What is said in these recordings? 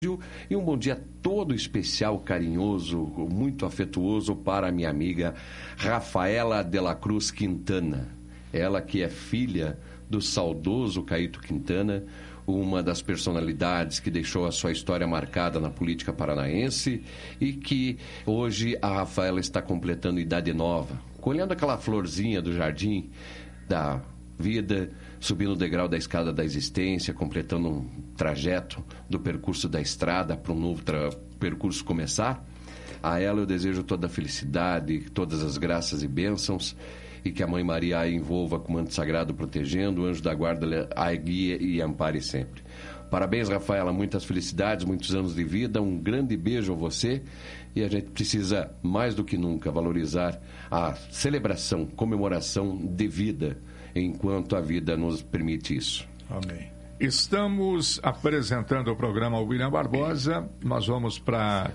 E um bom dia todo especial, carinhoso, muito afetuoso para a minha amiga Rafaela de la Cruz Quintana. Ela que é filha do saudoso Caíto Quintana, uma das personalidades que deixou a sua história marcada na política paranaense e que hoje a Rafaela está completando idade nova, colhendo aquela florzinha do jardim da vida, subindo o degrau da escada da existência, completando um trajeto do percurso da estrada para um novo percurso começar. A ela eu desejo toda a felicidade, todas as graças e bênçãos, e que a Mãe Maria a envolva com o manto sagrado protegendo, o anjo da guarda a guie e ampare sempre. Parabéns, Rafaela, muitas felicidades, muitos anos de vida, um grande beijo a você, e a gente precisa mais do que nunca valorizar a celebração, comemoração de vida, enquanto a vida nos permite isso. Amém. Estamos apresentando o programa William Barbosa. Nós vamos para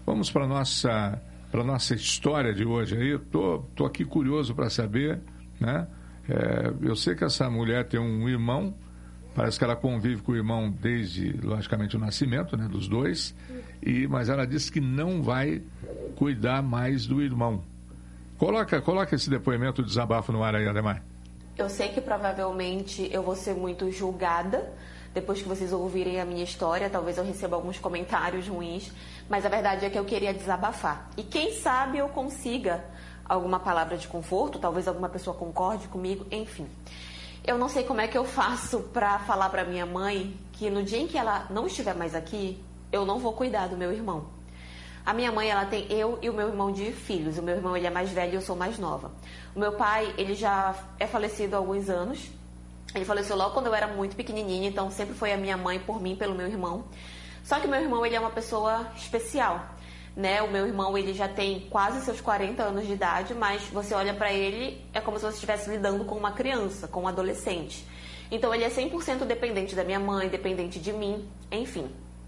nossa história de hoje. Aí tô aqui curioso para saber, né? Eu sei que essa mulher tem um irmão. Parece que ela convive com o irmão desde, logicamente, o nascimento, né, dos dois. Mas ela disse que não vai cuidar mais do irmão. Coloca esse depoimento, desabafo no ar aí, Ademar. Eu sei que provavelmente eu vou ser muito julgada depois que vocês ouvirem a minha história. Talvez eu receba alguns comentários ruins, mas a verdade é que eu queria desabafar. E quem sabe eu consiga alguma palavra de conforto, talvez alguma pessoa concorde comigo, enfim. Eu não sei como é que eu faço para falar para minha mãe que no dia em que ela não estiver mais aqui, eu não vou cuidar do meu irmão. A minha mãe, ela tem eu e o meu irmão de filhos. O meu irmão, ele é mais velho e eu sou mais nova. O meu pai, ele já é falecido há alguns anos. Ele faleceu logo quando eu era muito pequenininha, então sempre foi a minha mãe por mim, pelo meu irmão. Só que o meu irmão, ele é uma pessoa especial, né? O meu irmão, ele já tem quase seus 40 anos de idade, mas você olha pra ele, é como se você estivesse lidando com uma criança, com um adolescente. Então ele é 100% dependente da minha mãe, dependente de mim, enfim.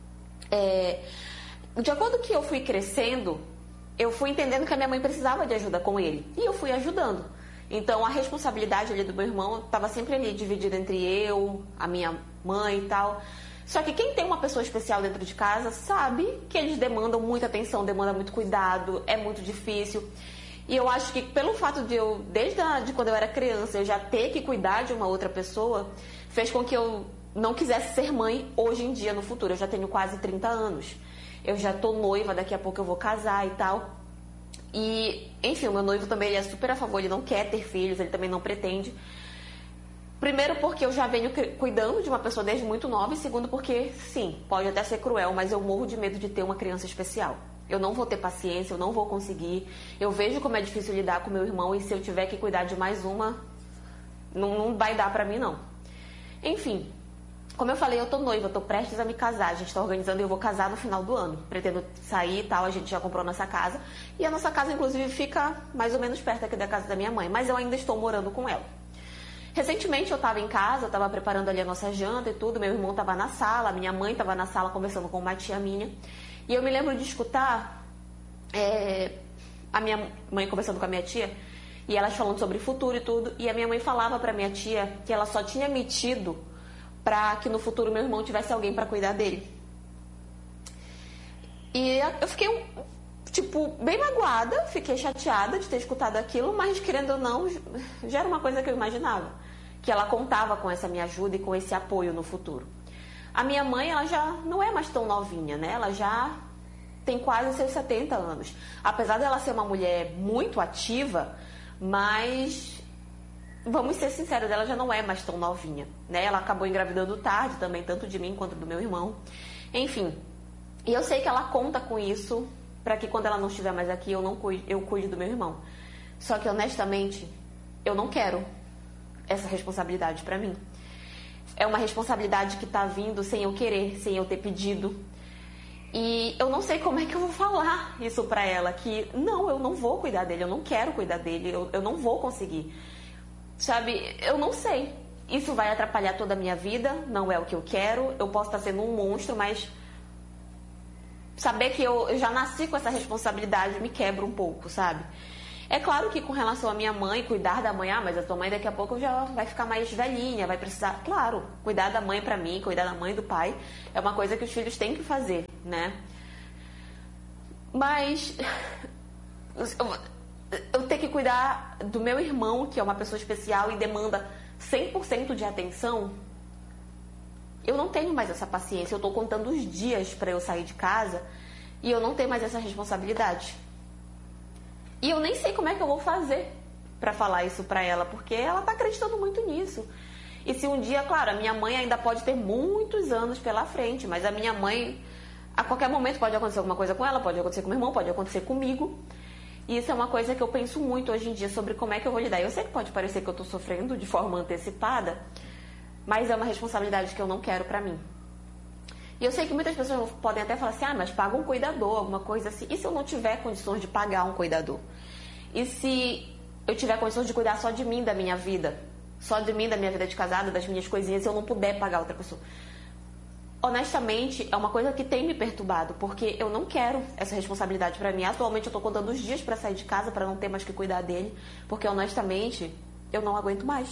De acordo que eu fui crescendo, eu fui entendendo que a minha mãe precisava de ajuda com ele. E eu fui ajudando. Então, a responsabilidade ali do meu irmão estava sempre ali dividida entre eu, a minha mãe e tal. Só que quem tem uma pessoa especial dentro de casa sabe que eles demandam muita atenção, demandam muito cuidado, é muito difícil. E eu acho que pelo fato de eu, desde quando eu era criança, eu já ter que cuidar de uma outra pessoa, fez com que eu não quisesse ser mãe hoje em dia, no futuro. Eu já tenho quase 30 anos. Eu já tô noiva, daqui a pouco eu vou casar e tal. E, enfim, o meu noivo também, ele é super a favor, ele não quer ter filhos, ele também não pretende. Primeiro porque eu já venho cuidando de uma pessoa desde muito nova, e segundo porque, sim, pode até ser cruel, mas eu morro de medo de ter uma criança especial. Eu não vou ter paciência, eu não vou conseguir. Eu vejo como é difícil lidar com meu irmão, e se eu tiver que cuidar de mais uma, não vai dar pra mim, não. Enfim. Como eu falei, eu tô noiva, eu tô prestes a me casar. A gente tá organizando e eu vou casar no final do ano. Pretendo sair e tal, a gente já comprou nossa casa. E a nossa casa, inclusive, fica mais ou menos perto aqui da casa da minha mãe. Mas eu ainda estou morando com ela. Recentemente eu tava em casa, eu tava preparando ali a nossa janta e tudo. Meu irmão tava na sala, minha mãe tava na sala conversando com uma tia minha. E eu me lembro de escutar a minha mãe conversando com a minha tia. E elas falando sobre futuro e tudo. E a minha mãe falava pra minha tia que ela só tinha metido para que no futuro meu irmão tivesse alguém para cuidar dele. E eu fiquei, bem magoada, fiquei chateada de ter escutado aquilo, mas querendo ou não, já era uma coisa que eu imaginava, que ela contava com essa minha ajuda e com esse apoio no futuro. A minha mãe, ela já não é mais tão novinha, né? Ela já tem quase seus 70 anos. Apesar dela ser uma mulher muito ativa, mas vamos ser sinceros, ela já não é mais tão novinha, né? Ela acabou engravidando tarde também, tanto de mim quanto do meu irmão. Enfim, e eu sei que ela conta com isso para que quando ela não estiver mais aqui, eu cuide do meu irmão. Só que, honestamente, eu não quero essa responsabilidade para mim. É uma responsabilidade que tá vindo sem eu querer, sem eu ter pedido. E eu não sei como é que eu vou falar isso para ela, que não, eu não vou cuidar dele, eu não quero cuidar dele, eu não vou conseguir. Sabe, eu não sei. Isso vai atrapalhar toda a minha vida, não é o que eu quero. Eu posso estar sendo um monstro, mas saber que eu já nasci com essa responsabilidade me quebra um pouco, sabe? É claro que com relação à minha mãe, cuidar da mãe, mas a tua mãe daqui a pouco já vai ficar mais velhinha, vai precisar... Claro, cuidar da mãe pra mim, cuidar da mãe e do pai, é uma coisa que os filhos têm que fazer, né? Mas eu ter que cuidar do meu irmão, que é uma pessoa especial e demanda 100% de atenção, eu não tenho mais essa paciência. Eu tô contando os dias pra eu sair de casa e eu não tenho mais essa responsabilidade. E eu nem sei como é que eu vou fazer pra falar isso pra ela, porque ela tá acreditando muito nisso. E se um dia, claro, a minha mãe ainda pode ter muitos anos pela frente, mas a minha mãe, a qualquer momento pode acontecer alguma coisa com ela, pode acontecer com meu irmão, pode acontecer comigo. E isso é uma coisa que eu penso muito hoje em dia sobre como é que eu vou lidar. Eu sei que pode parecer que eu tô sofrendo de forma antecipada, mas é uma responsabilidade que eu não quero pra mim. E eu sei que muitas pessoas podem até falar assim, mas paga um cuidador, alguma coisa assim. E se eu não tiver condições de pagar um cuidador? E se eu tiver condições de cuidar só de mim, da minha vida? Só de mim, da minha vida de casada, das minhas coisinhas, se eu não puder pagar outra pessoa? Honestamente, é uma coisa que tem me perturbado, porque eu não quero essa responsabilidade pra mim. Atualmente eu tô contando os dias pra sair de casa, pra não ter mais que cuidar dele, porque honestamente, eu não aguento mais.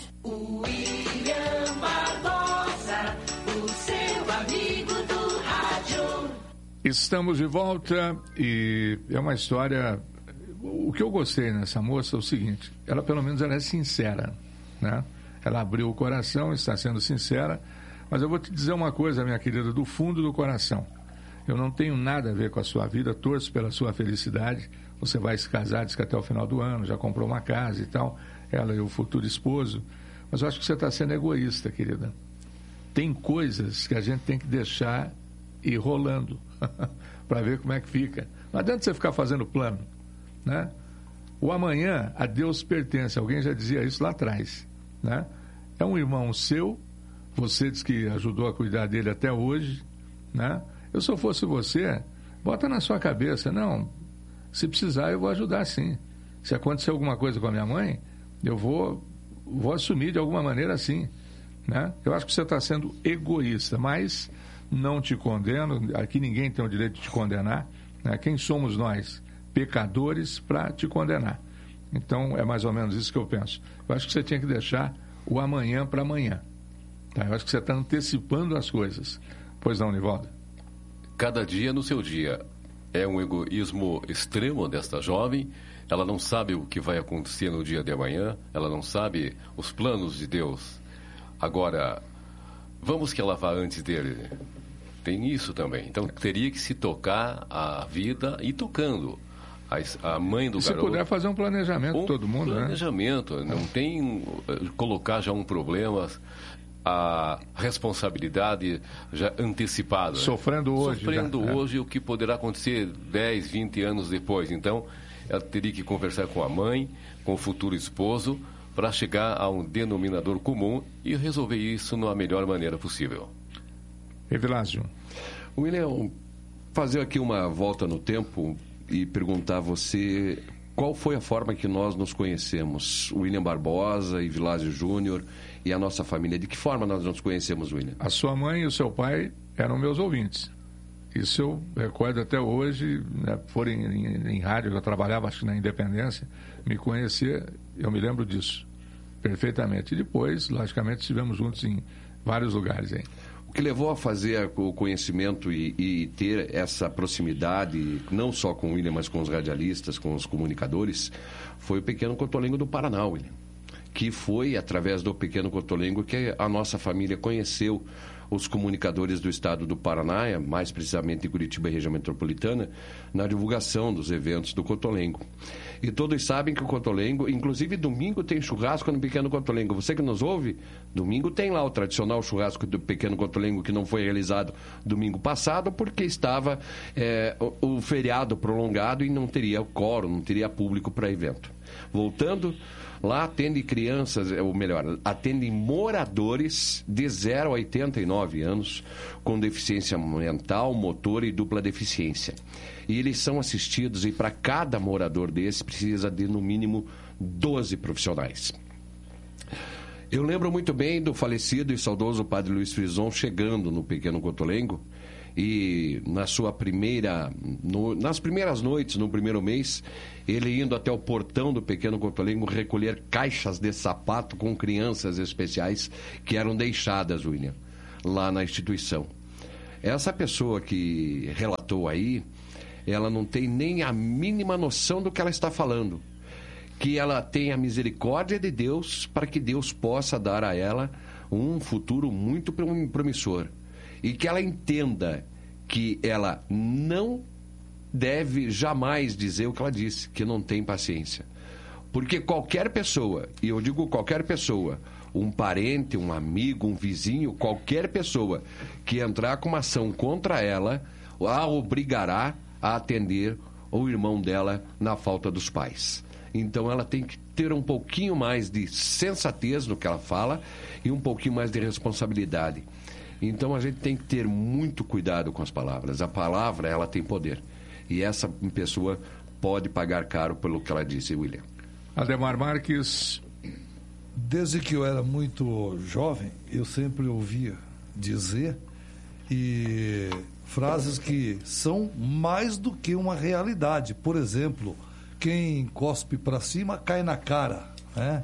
William Barbosa, o seu amigo do rádio. Estamos de volta e é uma história... O que eu gostei nessa moça é o seguinte, ela pelo menos ela é sincera, né? Ela abriu o coração, está sendo sincera, mas eu vou te dizer uma coisa, minha querida, do fundo do coração. Eu não tenho nada a ver com a sua vida, torço pela sua felicidade. Você vai se casar, diz que até o final do ano, já comprou uma casa e tal, ela e o futuro esposo. Mas eu acho que você está sendo egoísta, querida. Tem coisas que a gente tem que deixar ir rolando para ver como é que fica. Não adianta você ficar fazendo plano, né? O amanhã a Deus pertence. Alguém já dizia isso lá atrás, né? É um irmão seu, você diz que ajudou a cuidar dele até hoje, né? Eu, se eu fosse você, bota na sua cabeça, não, se precisar eu vou ajudar sim. Se acontecer alguma coisa com a minha mãe, eu vou assumir de alguma maneira sim, né? Eu acho que você está sendo egoísta, mas não te condeno, aqui ninguém tem o direito de te condenar, né? Quem somos nós? Pecadores para te condenar. Então é mais ou menos isso que eu penso. Eu acho que você tinha que deixar o amanhã para amanhã, tá? Eu acho que você está antecipando as coisas. Pois não, Nivaldo? Cada dia no seu dia. É um egoísmo extremo desta jovem. Ela não sabe o que vai acontecer no dia de amanhã, ela não sabe os planos de Deus. Agora, vamos que ela vá antes dele. Tem isso também. Então, teria que se tocar a vida e tocando. A mãe do garoto... Se puder fazer um planejamento, todo mundo, planejamento, né? Não tem colocar já um problema, a responsabilidade já antecipada. Sofrendo hoje. Hoje o que poderá acontecer 10, 20 anos depois. Então, ela teria que conversar com a mãe, com o futuro esposo, para chegar a um denominador comum e resolver isso na melhor maneira possível. Evilásio. William, fazer aqui uma volta no tempo e perguntar a você qual foi a forma que nós nos conhecemos, William Barbosa e Vilásio Júnior e a nossa família. De que forma nós nos conhecemos, William? A sua mãe e o seu pai eram meus ouvintes. Isso eu recordo até hoje, né? Foram em rádio, eu trabalhava acho que na Independência, me conhecer, eu me lembro disso perfeitamente. E depois, logicamente, estivemos juntos em vários lugares aí. O que levou a fazer o conhecimento e ter essa proximidade, não só com o William, mas com os radialistas, com os comunicadores, foi o Pequeno Cotolengo do Paraná, William. Que foi através do Pequeno Cotolengo que a nossa família conheceu os comunicadores do estado do Paraná, mais precisamente em Curitiba e região metropolitana, na divulgação dos eventos do Cotolengo. E todos sabem que o Cotolengo, inclusive domingo tem churrasco no Pequeno Cotolengo. Você que nos ouve, domingo tem lá o tradicional churrasco do Pequeno Cotolengo, que não foi realizado domingo passado, porque estava o feriado prolongado e não teria quórum, não teria público para evento. Voltando... Lá atende crianças, ou melhor, atende moradores de 0 a 89 anos com deficiência mental, motor e dupla deficiência. E eles são assistidos e para cada morador desse precisa de no mínimo 12 profissionais. Eu lembro muito bem do falecido e saudoso padre Luiz Frison chegando no Pequeno Cotolengo e nas primeiras noites, no primeiro mês, ele indo até o portão do Pequeno Cotolengo recolher caixas de sapato com crianças especiais que eram deixadas, William, lá na instituição. Essa pessoa que relatou aí, ela não tem nem a mínima noção do que ela está falando. Que ela tenha a misericórdia de Deus para que Deus possa dar a ela um futuro muito promissor. E que ela entenda que ela não deve jamais dizer o que ela disse, que não tem paciência. Porque qualquer pessoa, e eu digo qualquer pessoa, um parente, um amigo, um vizinho, qualquer pessoa que entrar com uma ação contra ela, a obrigará a atender o irmão dela na falta dos pais. Então ela tem que ter um pouquinho mais de sensatez no que ela fala e um pouquinho mais de responsabilidade. Então a gente tem que ter muito cuidado com as palavras. A palavra, ela tem poder. E essa pessoa pode pagar caro pelo que ela disse, William. Ademar Marques. Desde que eu era muito jovem, eu sempre ouvia dizer e frases que são mais do que uma realidade. Por exemplo, quem cospe para cima cai na cara, né?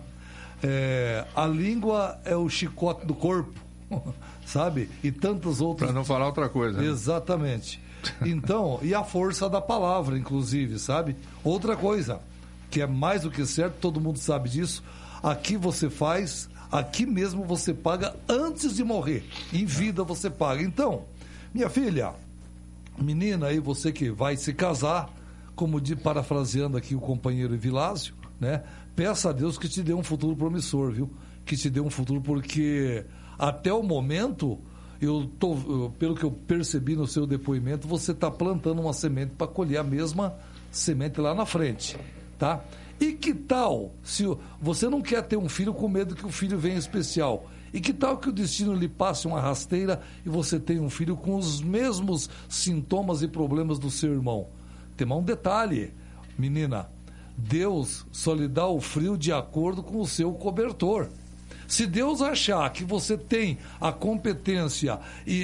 A língua é o chicote do corpo, sabe? E tantas outras... Para não falar outra coisa. Né? Exatamente. Então, e a força da palavra, inclusive, sabe? Outra coisa, que é mais do que certo, todo mundo sabe disso, aqui você faz, aqui mesmo você paga antes de morrer. Em vida você paga. Então, minha filha, menina aí, você que vai se casar, como parafraseando aqui o companheiro Evilásio, né? Peça a Deus que te dê um futuro promissor, viu? Que te dê um futuro, porque até o momento, pelo que eu percebi no seu depoimento, você está plantando uma semente para colher a mesma semente lá na frente, tá? E que tal, se você não quer ter um filho com medo que o filho venha especial, e que tal que o destino lhe passe uma rasteira e você tenha um filho com os mesmos sintomas e problemas do seu irmão? Tem mais um detalhe, menina, Deus só lhe dá o frio de acordo com o seu cobertor. Se Deus achar que você tem a competência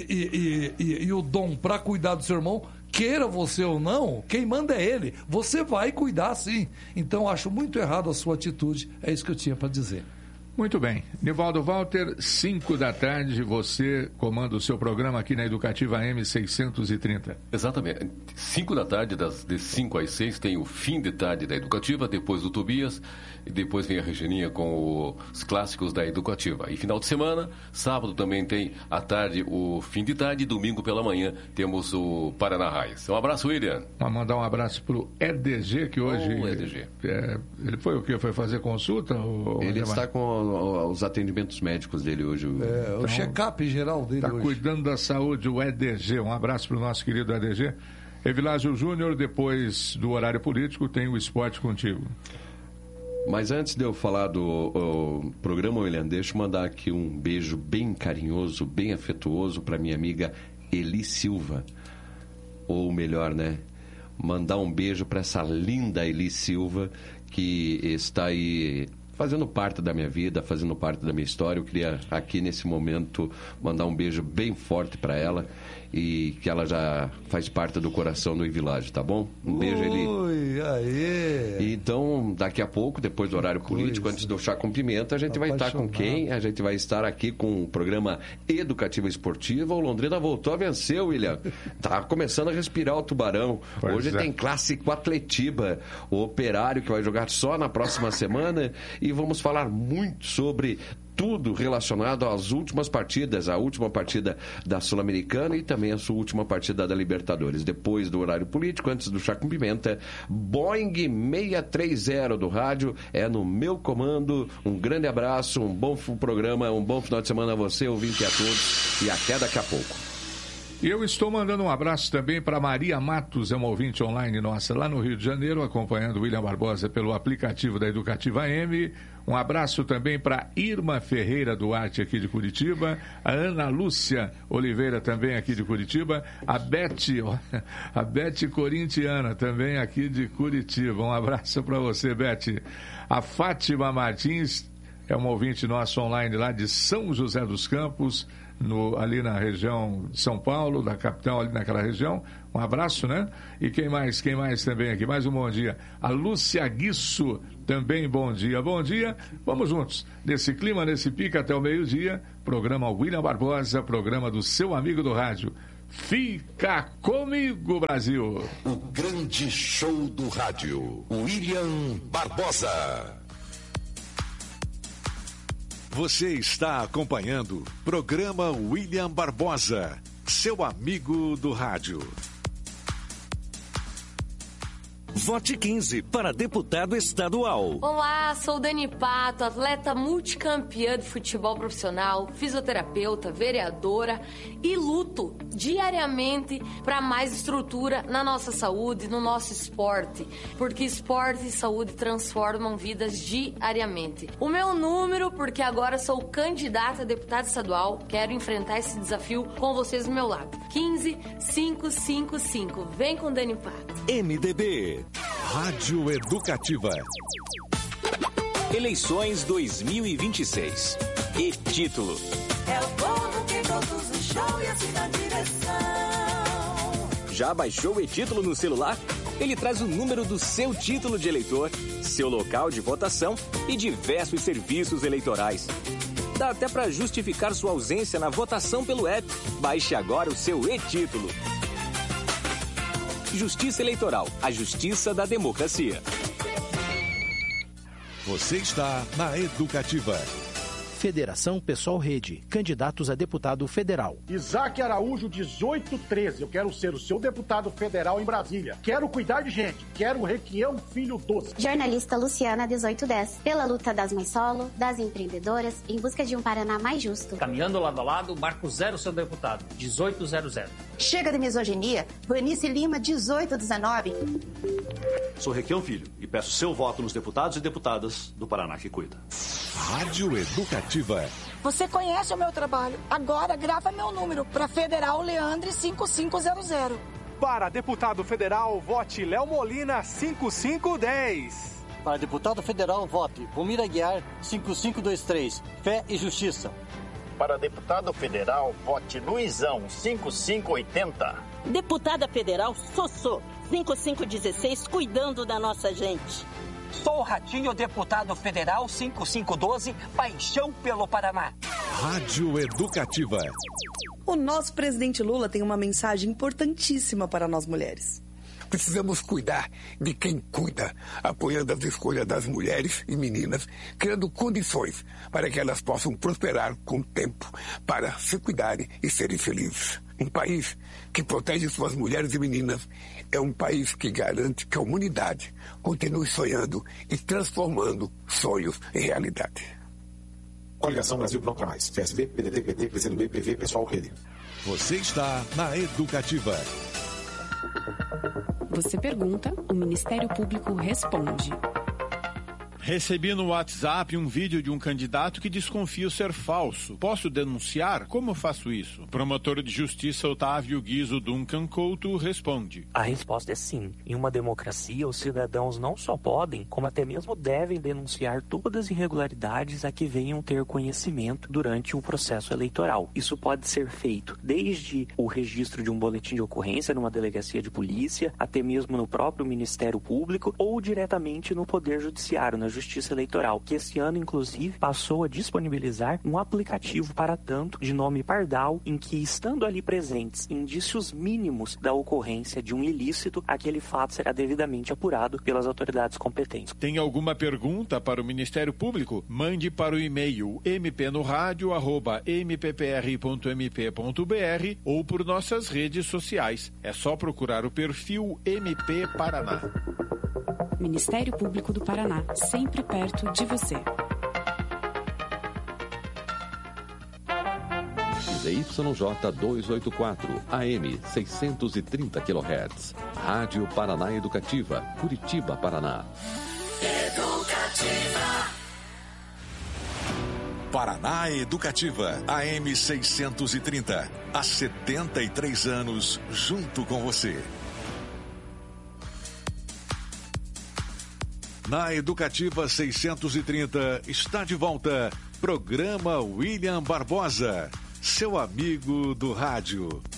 e o dom para cuidar do seu irmão, queira você ou não, quem manda é ele. Você vai cuidar sim. Então, acho muito errado a sua atitude. É isso que eu tinha para dizer. Muito bem. Nivaldo Walter, 5 da tarde, você comanda o seu programa aqui na Educativa M630. Exatamente. 5 da tarde, de 5 às 6, tem o fim de tarde da Educativa, depois do Tobias, e depois vem a Regininha com os clássicos da Educativa. E final de semana, sábado também tem à tarde o fim de tarde, e domingo pela manhã temos o Paraná Raiz. Um abraço, William. Vamos mandar um abraço para o EDG, que hoje... EDG. Ele foi o quê? Foi fazer consulta? Ele está com os atendimentos médicos dele hoje. O check-up geral dele hoje. Está cuidando da saúde, o EDG. Um abraço para o nosso querido EDG. Evilásio Júnior, depois do horário político, tem o Esporte Contigo. Mas antes de eu falar do programa, William, deixa eu mandar aqui um beijo bem carinhoso, bem afetuoso para minha amiga Eli Silva. Ou melhor, né? Mandar um beijo para essa linda Eli Silva, que está aí fazendo parte da minha vida, fazendo parte da minha história. Eu queria aqui nesse momento mandar um beijo bem forte para ela e que ela já faz parte do coração do Evilásio, tá bom? Um beijo, Eli. Ui, aê. Então, daqui a pouco, depois do horário político, antes do chá com pimenta, a gente vai estar com quem? A gente vai estar aqui com o programa Educativa Esportiva. O Londrina voltou a vencer, William. Tá começando a respirar o tubarão. Hoje tem Clássico Atletiba, o Operário, que vai jogar só na próxima semana. E vamos falar muito sobre tudo relacionado às últimas partidas, a última partida da Sul-Americana e também a sua última partida da Libertadores. Depois do horário político, antes do chá com pimenta, Boeing 630 do rádio é no meu comando. Um grande abraço, um bom programa, um bom final de semana a você, ouvinte, e a todos, e até daqui a pouco. E eu estou mandando um abraço também para Maria Matos, é uma ouvinte online nossa lá no Rio de Janeiro, acompanhando o William Barbosa pelo aplicativo da Educativa M. Um abraço também para Irma Ferreira Duarte, aqui de Curitiba, a Ana Lúcia Oliveira, também aqui de Curitiba, a Beth Corintiana, também aqui de Curitiba. Um abraço para você, Beth. A Fátima Martins é uma ouvinte nossa online lá de São José dos Campos, ali na região de São Paulo, da capital, ali naquela região. Um abraço, né? E quem mais também aqui? Mais um bom dia. A Lúcia Guiço, também bom dia. Bom dia, vamos juntos. Nesse clima, nesse pica até o meio-dia, programa William Barbosa, programa do seu amigo do rádio. Fica comigo, Brasil. O grande show do rádio, William Barbosa. Você está acompanhando programa William Barbosa, seu amigo do rádio. Vote 15 para deputado estadual. Olá, sou Dani Pato, atleta multicampeã de futebol profissional, fisioterapeuta, vereadora e luto diariamente para mais estrutura na nossa saúde, no nosso esporte, porque esporte e saúde transformam vidas diariamente. O meu número, porque agora sou candidata a deputado estadual, quero enfrentar esse desafio com vocês do meu lado. 15555. Vem com Dani Pato. MDB, Rádio Educativa. Eleições 2026. E título: É o povo que conduz o show e assim na direção. Já baixou o e-título no celular? Ele traz o número do seu título de eleitor, seu local de votação e diversos serviços eleitorais. Dá até para justificar sua ausência na votação pelo app. Baixe agora o seu e-título. Justiça Eleitoral, a justiça da democracia. Você está na Educativa. Federação Pessoal Rede, candidatos a deputado federal. Isaac Araújo, 1813. Eu quero ser o seu deputado federal em Brasília. Quero cuidar de gente. Quero Requião Filho Doce. Jornalista Luciana, 1810. Pela luta das mães solo, das empreendedoras, em busca de um Paraná mais justo. Caminhando lado a lado, marco zero seu deputado, 1800. Chega de misoginia, Vanice Lima, 1819. Sou Requião Filho e peço seu voto nos deputados e deputadas do Paraná que cuida. Rádio Educativa. Você conhece o meu trabalho. Agora grava meu número para Federal Leandre 5500. Para deputado federal, vote Léo Molina 5510. Para deputado federal, vote Romira Aguiar 5523. Fé e Justiça. Para deputado federal, vote Luizão 5580. Deputada federal, Sossô 5516, cuidando da nossa gente. Sou Ratinho, deputado federal 5512, paixão pelo Paraná. Rádio Educativa. O nosso presidente Lula tem uma mensagem importantíssima para nós mulheres. Precisamos cuidar de quem cuida, apoiando as escolhas das mulheres e meninas, criando condições para que elas possam prosperar com o tempo, para se cuidarem e serem felizes. Um país que protege suas mulheres e meninas é um país que garante que a humanidade continue sonhando e transformando sonhos em realidade. Coligação Brasil Pronto para Mais. PSB, PDT, PT, PCdoB, PV, Pessoal, Rede. Você está na Educativa. Você pergunta, o Ministério Público responde. Recebi no WhatsApp um vídeo de um candidato que desconfio ser falso. Posso denunciar? Como faço isso? O promotor de justiça Otávio Guizo Duncan Couto responde. A resposta é sim. Em uma democracia, os cidadãos não só podem, como até mesmo devem denunciar todas as irregularidades a que venham ter conhecimento durante o processo eleitoral. Isso pode ser feito desde o registro de um boletim de ocorrência numa delegacia de polícia, até mesmo no próprio Ministério Público ou diretamente no Poder Judiciário, na Justiça Eleitoral, que esse ano, inclusive, passou a disponibilizar um aplicativo para tanto de nome Pardal, em que, estando ali presentes indícios mínimos da ocorrência de um ilícito, aquele fato será devidamente apurado pelas autoridades competentes. Tem alguma pergunta para o Ministério Público? Mande para o e-mail mpnoradio@mppr.mp.br ou por nossas redes sociais. É só procurar o perfil MP Paraná. Ministério Público do Paraná, sempre perto de você. ZYJ 284, AM 630 kHz. Rádio Paraná Educativa, Curitiba, Paraná. Educativa. Paraná Educativa, AM 630. Há 73 anos, junto com você. Na Educativa 630 está de volta, programa William Barbosa, seu amigo do rádio.